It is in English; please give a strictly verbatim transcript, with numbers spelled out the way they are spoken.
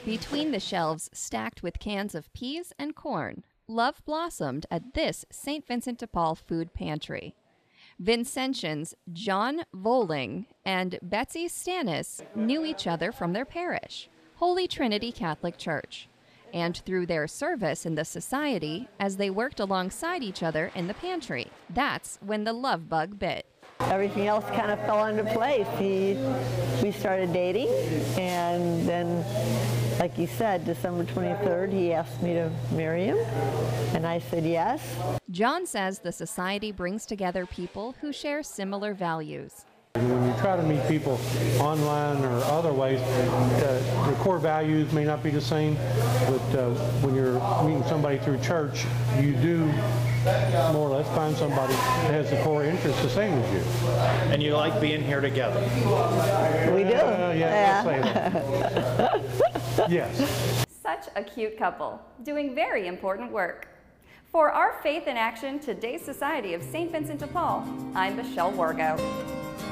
Between the shelves stacked with cans of peas and corn, love blossomed at this Saint Vincent de Paul food pantry. Vincentians John Voling and Betsy Stannis knew each other from their parish, Holy Trinity Catholic Church, and through their service in the society as they worked alongside each other in the pantry. That's when the love bug bit. Everything else kind of fell into place. He, we started dating, and then, like you said, December twenty-third, he asked me to marry him, and I said yes. John says the society brings together people who share similar values. When you try to meet people online or other ways, uh, your core values may not be the same, but uh, when you're meeting somebody through church, you do more or less find somebody that has the core interests the same as you. And you like being here together? We do. Uh, yeah, yeah. Let's say that. Yes. Such a cute couple, doing very important work. For our Faith in Action Today's Society of Saint Vincent de Paul, I'm Michelle Wargo.